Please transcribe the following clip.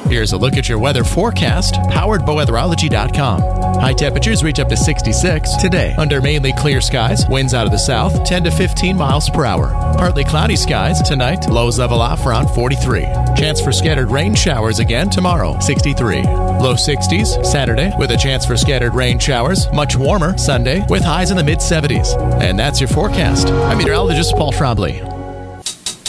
Here's a look at your weather forecast, powered by weatherology.com. High temperatures reach up to 66 today. Under mainly clear skies, winds out of the south, 10 to 15 miles per hour. Partly cloudy skies tonight, lows level off around 43. Chance for scattered rain showers again tomorrow, 63. Low 60s Saturday, with a chance for scattered rain showers. Much warmer Sunday, with highs in the mid-70s. And that's your forecast. I'm meteorologist Paul Trombley.